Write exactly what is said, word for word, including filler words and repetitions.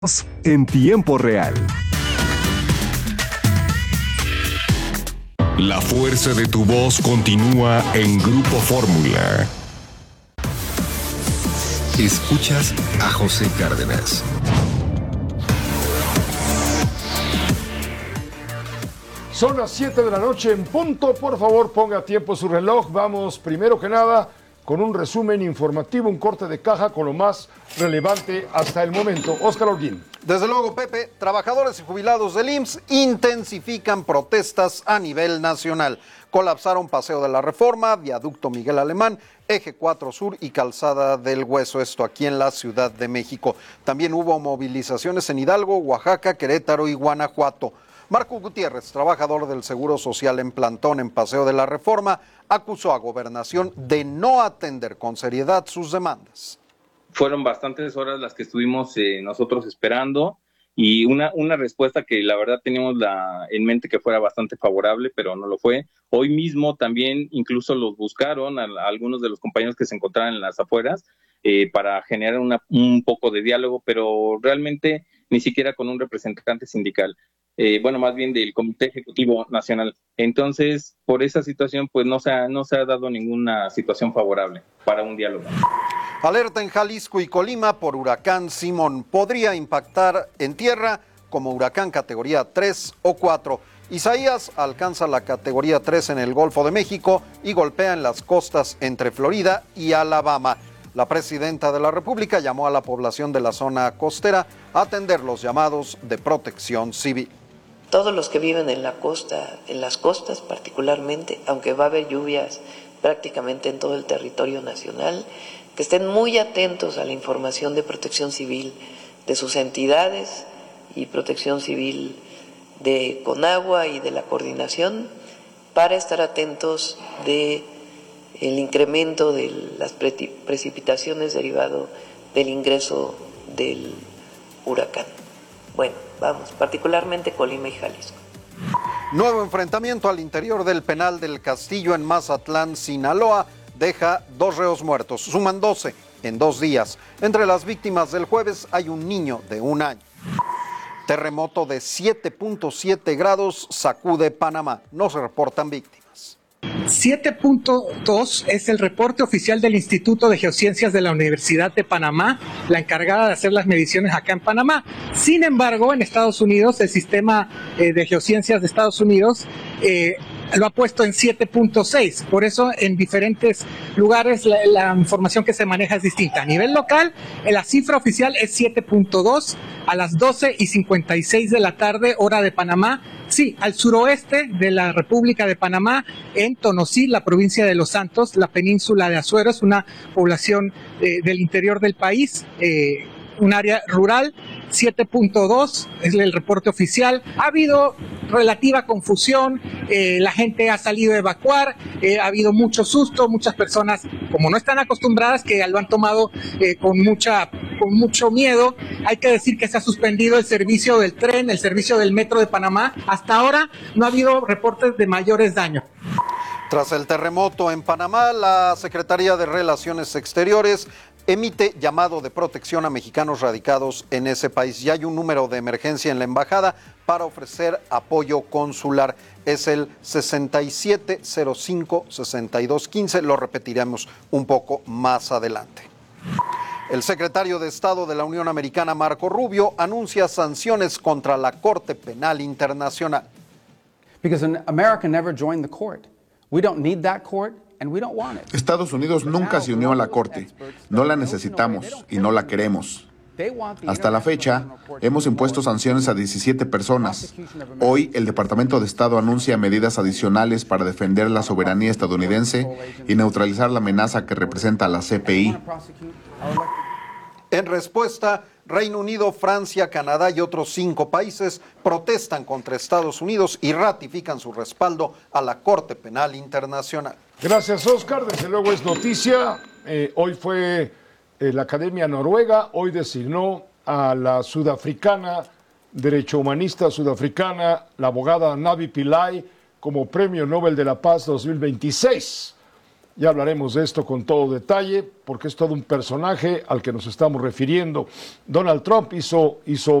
En tiempo real. La fuerza de tu voz continúa en Grupo Fórmula. Escuchas a José Cárdenas. Son las siete de la noche en punto. Por favor, ponga a tiempo su reloj. Vamos, primero que nada, con un resumen informativo, un corte de caja con lo más relevante hasta el momento. Óscar Holguín. Desde luego, Pepe, trabajadores y jubilados del I M S S intensifican protestas a nivel nacional. Colapsaron Paseo de la Reforma, Viaducto Miguel Alemán, Eje cuatro Sur y Calzada del Hueso, esto aquí en la Ciudad de México. También hubo movilizaciones en Hidalgo, Oaxaca, Querétaro y Guanajuato. Marco Gutiérrez, trabajador del Seguro Social en plantón en Paseo de la Reforma, acusó a Gobernación de no atender con seriedad sus demandas. Fueron bastantes horas las que estuvimos eh, nosotros esperando y una, una respuesta que la verdad teníamos la, en mente que fuera bastante favorable, pero no lo fue. Hoy mismo también incluso los buscaron a, a algunos de los compañeros que se encontraban en las afueras eh, para generar una, un poco de diálogo, pero realmente ni siquiera con un representante sindical. Eh, bueno, más bien del Comité Ejecutivo Nacional. Entonces, por esa situación, pues no se ha, no se ha dado ninguna situación favorable para un diálogo. Alerta en Jalisco y Colima por huracán Simón. Podría impactar en tierra como huracán categoría tres o cuatro. Isaías alcanza la categoría tres en el Golfo de México y golpea en las costas entre Florida y Alabama. La presidenta de la República llamó a la población de la zona costera a atender los llamados de protección civil. Todos los que viven en la costa, en las costas particularmente, aunque va a haber lluvias prácticamente en todo el territorio nacional, que estén muy atentos a la información de Protección Civil de sus entidades y Protección Civil de Conagua y de la coordinación para estar atentos de el incremento de las pre- precipitaciones derivado del ingreso del huracán. Bueno, vamos, particularmente Colima y Jalisco. Nuevo enfrentamiento al interior del penal del Castillo en Mazatlán, Sinaloa, deja dos reos muertos, suman doce en dos días. Entre las víctimas del jueves hay un niño de un año. Terremoto de siete punto siete grados sacude Panamá, no se reportan víctimas. siete punto dos es el reporte oficial del Instituto de Geociencias de la Universidad de Panamá, la encargada de hacer las mediciones acá en Panamá. Sin embargo, en Estados Unidos, el sistema eh, de geociencias de Estados Unidos eh, lo ha puesto en siete punto seis. Por eso, en diferentes lugares, la, la información que se maneja es distinta. A nivel local, la cifra oficial es siete punto dos a las doce y cincuenta y seis de la tarde, hora de Panamá. Sí, al suroeste de la República de Panamá, en Tonosí, la provincia de Los Santos, la península de Azuero, es una población eh, del interior del país, eh, un área rural. siete punto dos es el reporte oficial. Ha habido relativa confusión, eh, la gente ha salido a evacuar, eh, ha habido mucho susto, muchas personas, como no están acostumbradas, que lo han tomado eh, con mucha, con mucho miedo. Hay que decir que se ha suspendido el servicio del tren, el servicio del metro de Panamá. Hasta ahora no ha habido reportes de mayores daños. Tras el terremoto en Panamá, la Secretaría de Relaciones Exteriores emite llamado de protección a mexicanos radicados en ese país. Ya hay un número de emergencia en la embajada para ofrecer apoyo consular. Es el sesenta y siete cero cinco, sesenta y dos quince. Lo repetiremos un poco más adelante. El secretario de Estado de la Unión Americana, Marco Rubio, anuncia sanciones contra la Corte Penal Internacional. Because America never joined the court. We don't need that court. Estados Unidos nunca se unió a la Corte. No la necesitamos y no la queremos. Hasta la fecha, hemos impuesto sanciones a diecisiete personas. Hoy, el Departamento de Estado anuncia medidas adicionales para defender la soberanía estadounidense y neutralizar la amenaza que representa la C P I. En respuesta, Reino Unido, Francia, Canadá y otros cinco países protestan contra Estados Unidos y ratifican su respaldo a la Corte Penal Internacional. Gracias, Óscar. Desde luego es noticia. Eh, hoy fue eh, la Academia Noruega, hoy designó a la sudafricana, derecho humanista sudafricana, la abogada Navi Pillay, como Premio Nobel de la Paz dos mil veintiséis. Ya hablaremos de esto con todo detalle, porque es todo un personaje al que nos estamos refiriendo. Donald Trump hizo, hizo